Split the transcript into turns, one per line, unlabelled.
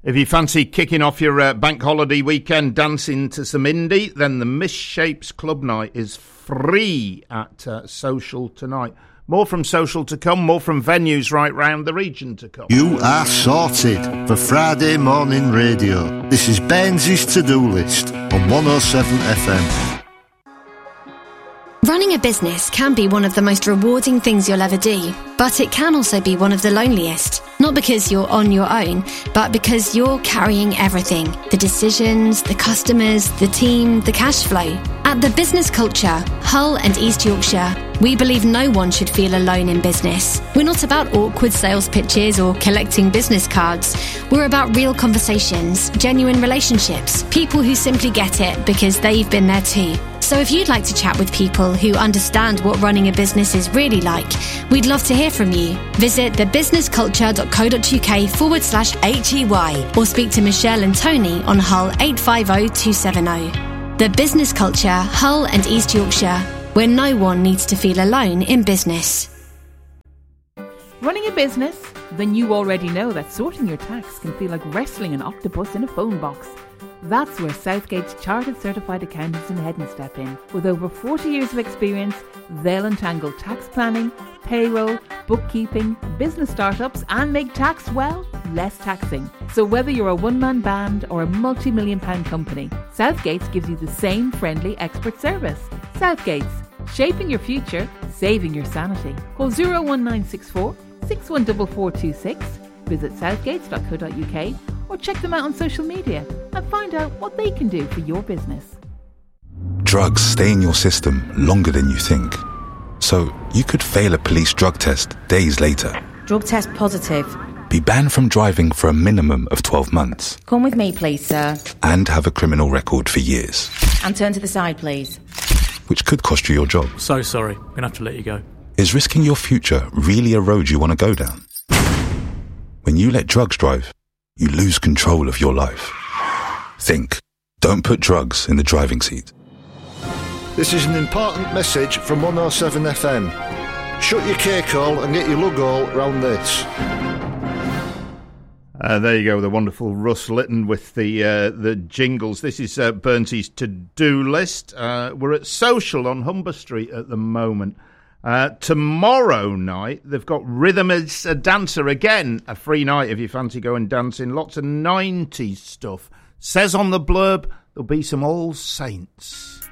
If you fancy kicking off your bank holiday weekend dancing to some indie, then the Misshapes Club Night is free at Social tonight. More from Social to come, more from venues right round the region to come.
You are sorted for Friday morning radio. This is Baines's to-do list on 107 FM.
Running a business can be one of the most rewarding things you'll ever do, but it can also be one of the loneliest. Not because you're on your own, but because you're carrying everything. The decisions, the customers, the team, the cash flow. At The Business Culture, Hull and East Yorkshire, we believe no one should feel alone in business. We're not about awkward sales pitches or collecting business cards. We're about real conversations, genuine relationships, people who simply get it because they've been there too. So if you'd like to chat with people who understand what running a business is really like, we'd love to hear from you. Visit thebusinessculture.co.uk/HEY or speak to Michelle and Tony on Hull 850 270. The Business Culture, Hull and East Yorkshire, where no one needs to feel alone in business.
Running a business? Then you already know that sorting your tax can feel like wrestling an octopus in a phone box. That's where Southgate's Chartered Certified Accountants in Headon step in. With over 40 years of experience, they'll untangle tax planning, payroll, bookkeeping, business startups and make tax, well, less taxing. So whether you're a one-man band or a multi-million pound company, Southgate's gives you the same friendly expert service. Southgate's, shaping your future, saving your sanity. Call 01964 614426, visit southgates.co.uk or check them out on social media and find out what they can do for your business.
Drugs stay in your system longer than you think. So you could fail a police drug test days later.
Drug test positive.
Be banned from driving for a minimum of 12 months.
Come with me, please, sir.
And have a criminal record for years.
And turn to the side, please.
Which could cost you your job.
So sorry, we're going to have to let you go.
Is risking your future really a road you want to go down? When you let drugs drive, you lose control of your life. Think. Don't put drugs in the driving seat.
This is an important message from 107 FM. Shut your cake hole and get your lug all round this.
There you go, the wonderful Russ Litton with the jingles. This is Burnsy's to-do list. We're at Social on Humber Street at the moment. Tomorrow night, they've got Rhythm is a Dancer again. A free night if you fancy going dancing. Lots of 90s stuff. Says on the blurb, there'll be some All Saints.